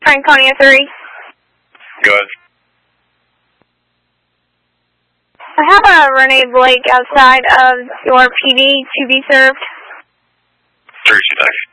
Franconia 3. Go ahead. I have a Renee Blake outside of your PD to be served. 329.